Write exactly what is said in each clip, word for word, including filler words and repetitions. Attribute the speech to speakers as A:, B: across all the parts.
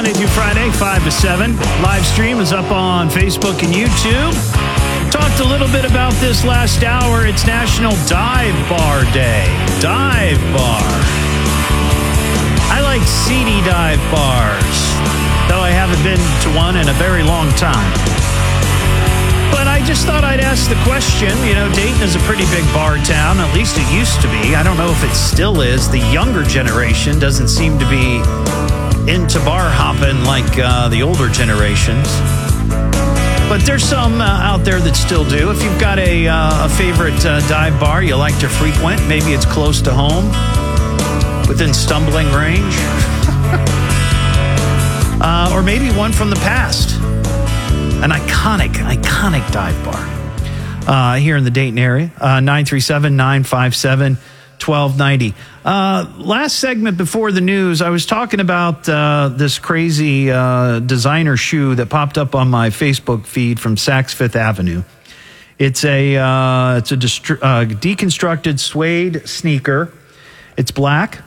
A: Monday through Friday, five to seven. Live stream is up on Facebook and YouTube. Talked a little bit about this last hour. It's National Dive Bar Day. Dive Bar. I like seedy dive bars, though I haven't been to one in a very long time. But I just thought I'd ask the question. You know, Dayton is a pretty big bar town. At least it used to be. I don't know if it still is. The younger generation doesn't seem to be into bar hopping like uh, the older generations. But there's some uh, out there that still do. If you've got a, uh, a favorite uh, dive bar you like to frequent, maybe it's close to home, within stumbling range, uh, or maybe one from the past. An iconic, iconic dive bar uh, here in the Dayton area. Uh, nine three seven, nine five seven, one two nine zero. Uh, last segment before the news, I was talking about uh, this crazy uh, designer shoe that popped up on my Facebook feed from Saks Fifth Avenue. It's a uh, it's a destru- uh, deconstructed suede sneaker. It's black.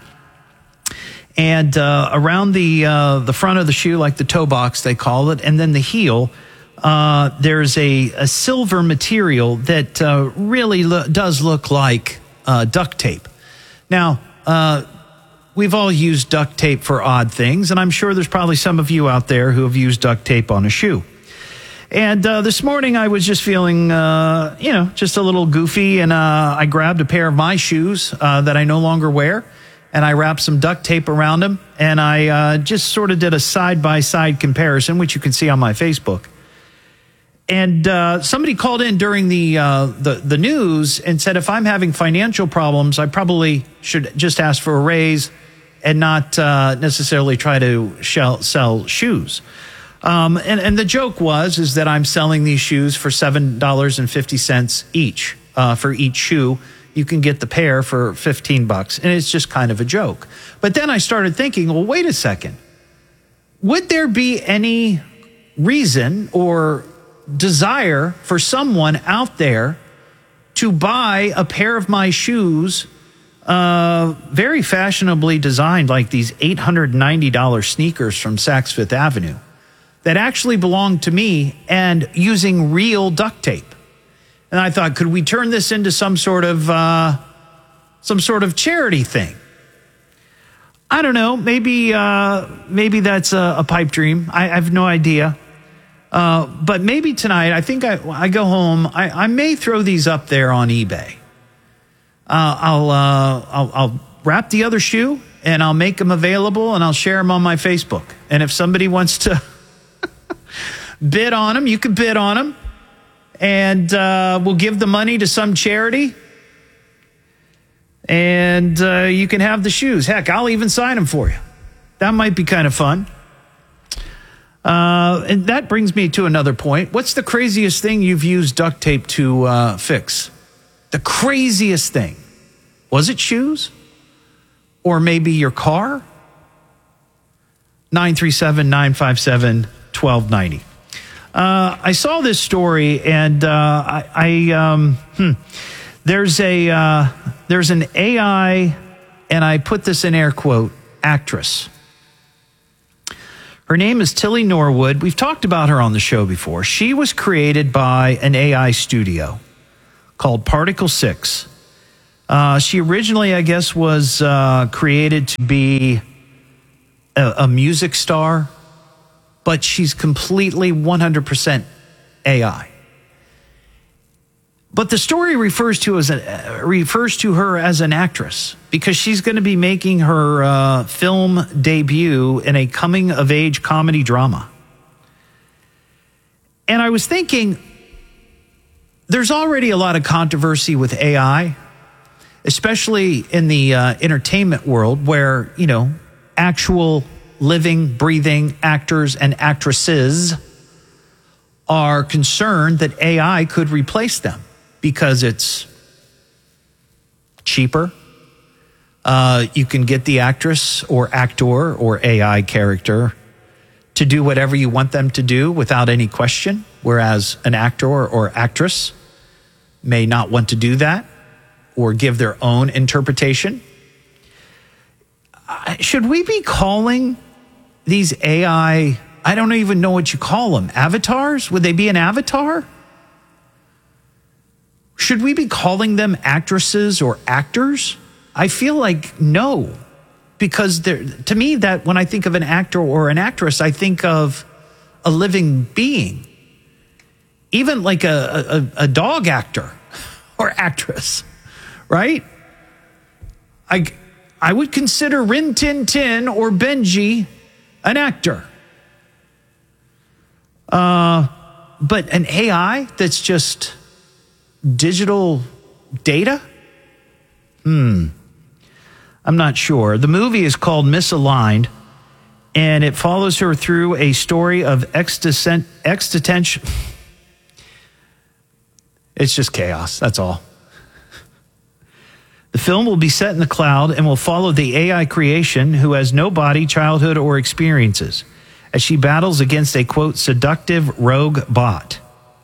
A: And uh, around the uh, the front of the shoe, like the toe box, they call it, and then the heel, uh, there's a, a silver material that uh, really lo- does look like uh, duct tape. Now, uh, we've all used duct tape for odd things, and I'm sure there's probably some of you out there who have used duct tape on a shoe. And uh, this morning I was just feeling, uh, you know, just a little goofy, and uh, I grabbed a pair of my shoes uh, that I no longer wear, and I wrapped some duct tape around them, and I uh, just sort of did a side-by-side comparison, which you can see on my Facebook. And uh, somebody called in during the, uh, the the news and said, if I'm having financial problems, I probably should just ask for a raise and not uh, necessarily try to shell, sell shoes. Um, and, and the joke was is that I'm selling these shoes for seven dollars and fifty cents each uh, for each shoe. You can get the pair for fifteen bucks, and it's just kind of a joke. But then I started thinking, well, wait a second. Would there be any reason or desire for someone out there to buy a pair of my shoes, uh, very fashionably designed, like these eight hundred ninety dollars sneakers from Saks Fifth Avenue, that actually belong to me, and using real duct tape? And I thought, could we turn this into some sort of uh, some sort of charity thing? I don't know. Maybe uh, maybe that's a, a pipe dream. I, I have no idea. Uh, but maybe tonight, I think I, I go home. I, I may throw these up there on eBay. Uh, I'll, uh, I'll I'll wrap the other shoe, and I'll make them available, and I'll share them on my Facebook. And if somebody wants to bid on them, you can bid on them. And uh, we'll give the money to some charity, and uh, you can have the shoes. Heck, I'll even sign them for you. That might be kind of fun. Uh, and that brings me to another point. What's the craziest thing you've used duct tape to uh, fix? The craziest thing. Was it shoes? Or maybe your car? nine three seven, nine five seven, one two nine zero. Uh, I saw this story, and uh, I, I um, hmm, there's a uh, there's an A I, and I put this in air quote, actress. Her name is Tilly Norwood. We've talked about her on the show before. She was created by an A I studio called Particle six. Uh, she originally, I guess, was uh, created to be a, a music star, but she's completely one hundred percent A I. But the story refers to as a, refers to her as an actress, because she's going to be making her uh, film debut in a coming-of-age comedy drama. And I was thinking, there's already a lot of controversy with A I, especially in the uh, entertainment world, where, you know, actual living, breathing actors and actresses are concerned that A I could replace them because it's cheaper. Uh, you can get the actress or actor or A I character to do whatever you want them to do without any question, whereas an actor or actress may not want to do that or give their own interpretation. Should we be calling these A I, I don't even know what you call them. Avatars? Would they be an avatar? Should we be calling them actresses or actors? I feel like no, because to me, that when I think of an actor or an actress, I think of a living being, even like a, a, a dog actor or actress, right? I, I would consider Rin Tin Tin or Benji an actor. Uh, but an A I that's just digital data? Hmm. I'm not sure. The movie is called Misaligned, and it follows her through a story of existen- existential... It's just chaos, that's all. The film will be set in the cloud and will follow the A I creation who has no body, childhood, or experiences as she battles against a, quote, seductive rogue bot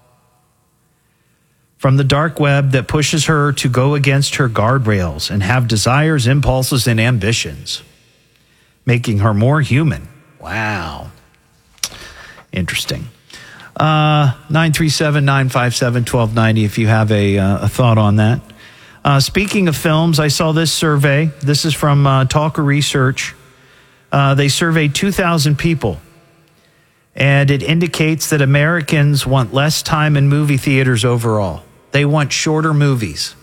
A: from the dark web that pushes her to go against her guardrails and have desires, impulses, and ambitions, making her more human. Wow. Interesting. Uh, nine three seven, nine five seven, one two nine zero if you have a, uh, a thought on that. Uh, speaking of films, I saw this survey. This is from uh, Talker Research. Uh, they surveyed two thousand people, and it indicates that Americans want less time in movie theaters overall. They want shorter movies.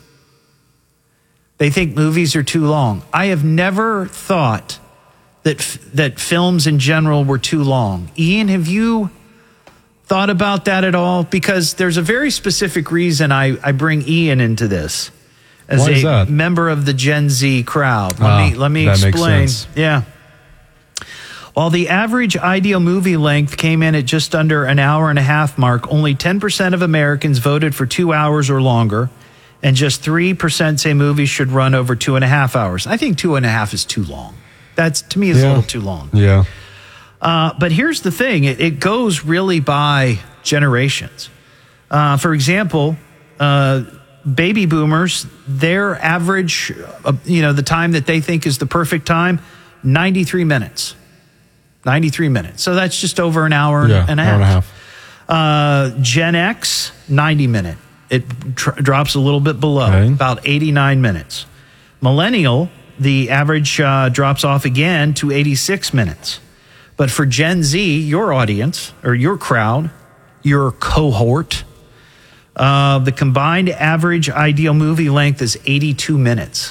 A: They think movies are too long. I have never thought that that films in general were too long. Ian, have you thought about that at all? Because there's a very specific reason I, I bring Ian into this as
B: Why is
A: a
B: that?
A: member of the Gen Z crowd. Let
B: Ah,
A: me let me
B: that makes
A: explain.
B: sense.
A: Yeah. While the average ideal movie length came in at just under an hour and a half mark, only ten percent of Americans voted for two hours or longer, and just three percent say movies should run over two and a half hours. I think two and a half is too long. That's, to me, is
B: Yeah.
A: a little too long.
B: Yeah.
A: Uh, but here's the thing. It, it goes really by generations. Uh, for example, uh, baby boomers, their average, uh, you know, the time that they think is the perfect time, ninety-three minutes. ninety-three minutes. So that's just over an hour
B: Yeah,
A: and a
B: hour and a
A: half.
B: half.
A: Uh, Gen X, ninety minute. It tr- drops a little bit below,
B: Okay.
A: about eighty-nine minutes. Millennial, the average uh, drops off again to eighty-six minutes. But for Gen Z, your audience, or your crowd, your cohort, uh, the combined average ideal movie length is eighty-two minutes,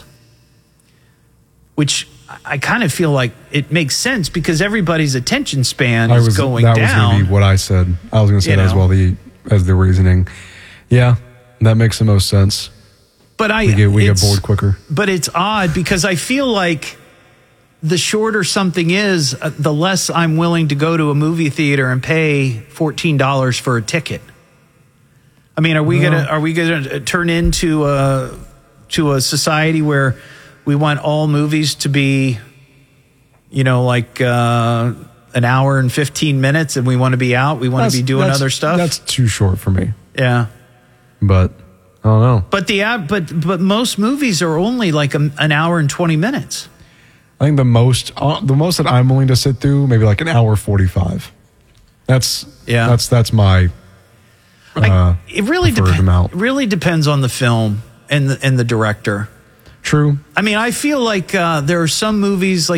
A: which I kind of feel like it makes sense because everybody's attention span
B: I
A: is
B: was,
A: going
B: that
A: down.
B: was going to be what I said. I was going to say
A: You
B: that as
A: know.
B: well, the, as the reasoning. Yeah, that makes the most sense.
A: But I
B: We get, we get
A: it's-
B: bored quicker.
A: But it's odd because I feel like the shorter something is, uh, the less I'm willing to go to a movie theater and pay fourteen dollars for a ticket. I mean, are we
B: Well-
A: gonna are we gonna turn into a to a society where we want all movies to be, you know, like uh, an hour and fifteen minutes, and we want to be out, we want to
B: That's-
A: be doing
B: that's-
A: other stuff?
B: That's too short for me.
A: Yeah.
B: But I don't know.
A: But the ab- but but most movies are only like a, an hour and twenty minutes.
B: I think the most uh, the most that I'm willing to sit through, maybe like an hour forty-five. That's
A: Yeah.
B: That's that's my.
A: Like,
B: uh,
A: it really
B: preferred
A: depends.
B: amount.
A: Really depends on the film and the and the director.
B: True.
A: I mean, I feel like uh, there are some movies like.